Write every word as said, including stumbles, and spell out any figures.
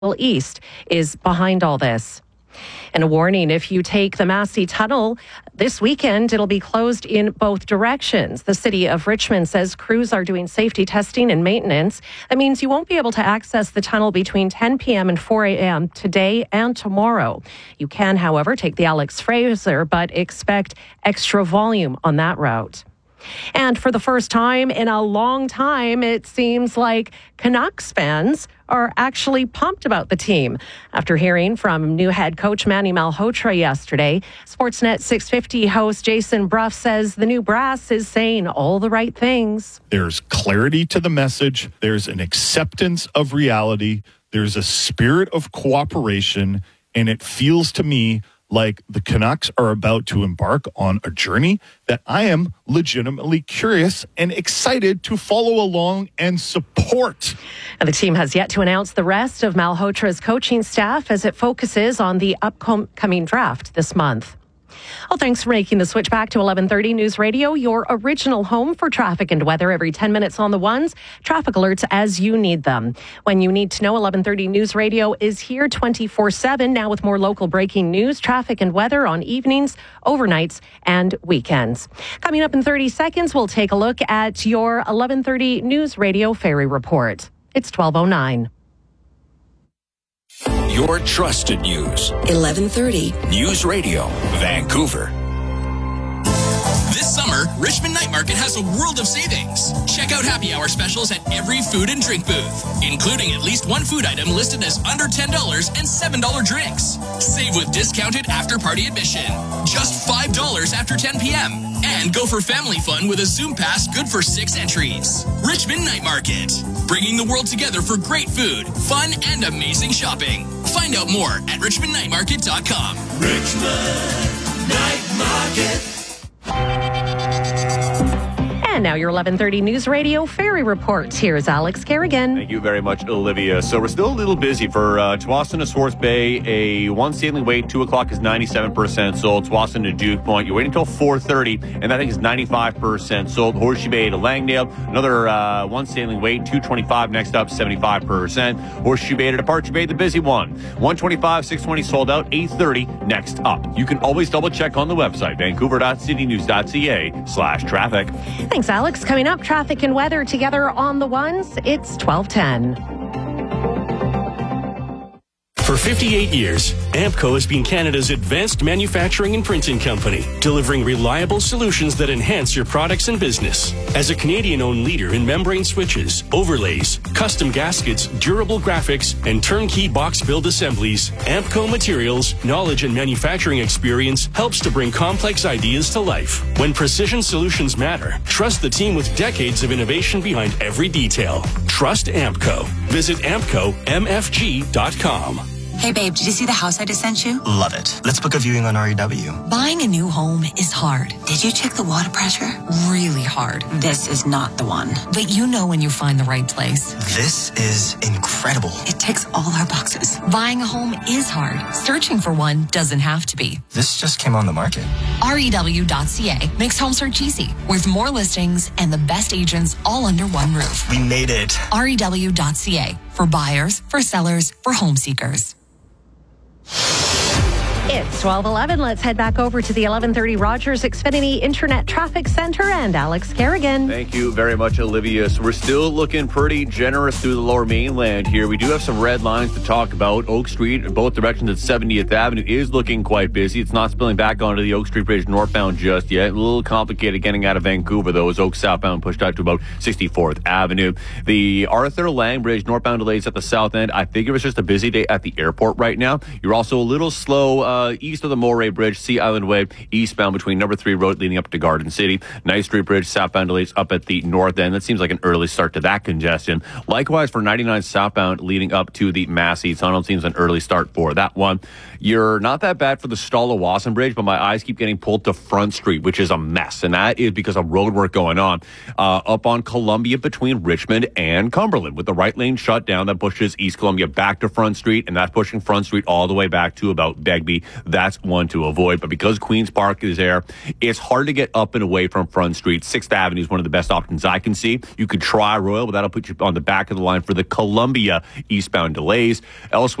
East is behind all this. And a warning, if you take the Massey Tunnel this weekend, it'll be closed in both directions. The city of Richmond says crews are doing safety testing and maintenance. That means you won't be able to access the tunnel between ten p.m. and four a.m. today and tomorrow. You can, however, take the Alex Fraser, but expect extra volume on that route. And for the first time in a long time, it seems like Canucks fans are actually pumped about the team. After hearing from new head coach Manny Malhotra yesterday, Sportsnet six fifty host Jason Bruff says the new brass is saying all the right things. There's clarity to the message. There's an acceptance of reality. There's a spirit of cooperation. And it feels to me like the Canucks are about to embark on a journey that I am legitimately curious and excited to follow along and support. And the team has yet to announce the rest of Malhotra's coaching staff as it focuses on the upcoming draft this month. Well, thanks for making the switch back to eleven thirty News Radio, your original home for traffic and weather every ten minutes on the ones. Traffic alerts as you need them. When you need to know, eleven thirty News Radio is here twenty-four seven, now with more local breaking news, traffic and weather on evenings, overnights, and weekends. Coming up in thirty seconds, we'll take a look at your eleven thirty News Radio Ferry Report. It's twelve oh nine. Your trusted news. eleven thirty News Radio, Vancouver. This summer, Richmond Night Market has a world of savings. Check out happy hour specials at every food and drink booth, including at least one food item listed as under ten dollars and seven dollars drinks. Save with discounted after-party admission, just five dollars after ten p.m. And go for family fun with a Zoom Pass good for six entries. Richmond Night Market, bringing the world together for great food, fun, and amazing shopping. Find out more at richmond night market dot com. Richmond Night Market. And now your eleven thirty News Radio Ferry Report. Here's Alex Kerrigan. Thank you very much, Olivia. So we're still a little busy for uh, Tsawwassen to Swartz Bay. A one sailing wait, two o'clock is ninety-seven percent sold. Tsawwassen to Duke Point, you're waiting until four thirty, and that thing is ninety-five percent sold. Horseshoe Bay to Langdale, another uh, one sailing wait, two twenty-five next up, seventy-five percent. Horseshoe Bay to Departure Bay, the busy one, one twenty-five, six twenty sold out, eight thirty next up. You can always double check on the website, vancouver dot city news dot c a slash traffic. Thanks, Alex. Coming up, traffic and weather together on the ones. It's twelve ten. For fifty-eight years, Ampco has been Canada's advanced manufacturing and printing company, delivering reliable solutions that enhance your products and business. As a Canadian-owned leader in membrane switches, overlays, custom gaskets, durable graphics, and turnkey box build assemblies, Ampco Materials' knowledge and manufacturing experience helps to bring complex ideas to life. When precision solutions matter, trust the team with decades of innovation behind every detail. Trust Ampco. Visit ampco m f g dot com. Hey babe, did you see the house I just sent you? Love it. Let's book a viewing on R E W. Buying a new home is hard. Did you check the water pressure? Really hard. This is not the one. But you know when you find the right place. This is incredible. It ticks all our boxes. Buying a home is hard. Searching for one doesn't have to be. This just came on the market. R E W dot c a makes home search easy, with more listings and the best agents all under one roof. We made it. R E W dot c a, for buyers, for sellers, for home seekers. It's twelve eleven. Let's head back over to the eleven thirty Rogers Xfinity Internet Traffic Center and Alex Kerrigan. Thank you very much, Olivia. So we're still looking pretty generous through the Lower Mainland here. We do have some red lines to talk about. Oak Street in both directions at seventieth Avenue is looking quite busy. It's not spilling back onto the Oak Street Bridge northbound just yet. A little complicated getting out of Vancouver, though, as Oak southbound pushed out to about sixty-fourth Avenue. The Arthur Lang Bridge northbound delays at the south end. I figure it's just a busy day at the airport right now. You're also a little slow uh, east of the Moray Bridge, Sea Island Way, eastbound between Number three Road leading up to Garden City. Ninth Street Bridge, southbound delays up at the north end. That seems like an early start to that congestion. Likewise for ninety-nine southbound leading up to the Massey Tunnel, seems an early start for that one. You're not that bad for the Stala-Wasson Bridge, but my eyes keep getting pulled to Front Street, which is a mess, and that is because of road work going on uh, up on Columbia between Richmond and Cumberland, with the right lane shut down. That pushes East Columbia back to Front Street, and that's pushing Front Street all the way back to about Begbie busy, that's one to avoid. But because Queen's Park is there, it's hard to get up and away from Front Street. sixth Avenue is one of the best options I can see. You could try Royal, but that'll put you on the back of the line for the Columbia eastbound delays. Elsewhere,